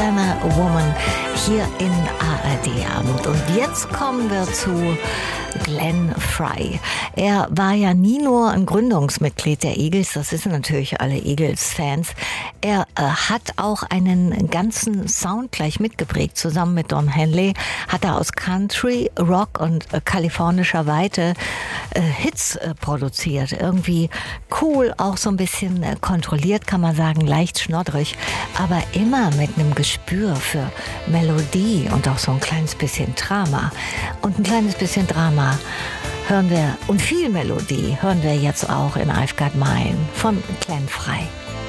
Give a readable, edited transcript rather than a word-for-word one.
Than a Woman hier in ARD Abend. Und jetzt kommen wir zu Glenn Frey. Er war ja nie nur ein Gründungsmitglied der Eagles, das wissen natürlich alle Eagles-Fans. Er hat auch einen ganzen Sound gleich mitgeprägt. Zusammen mit Don Henley hat er aus Country, Rock und kalifornischer Weite Hits produziert. Irgendwie cool, auch so ein bisschen kontrolliert, kann man sagen, leicht schnoddrig, aber immer mit einem Gespür für Melodie und auch so ein kleines bisschen Drama. Und ein kleines bisschen Drama hören wir, und viel Melodie hören wir jetzt auch in I've Got Mine von Glenn Frey.